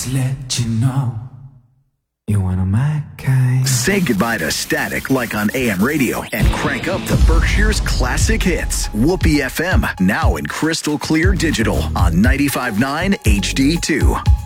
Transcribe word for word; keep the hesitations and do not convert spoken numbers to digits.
just let you know you're one of my kind. Say goodbye to static like on A M radio and crank up the Berkshire's classic hits. Whoopee F M, now in crystal clear digital on ninety-five point nine H D two.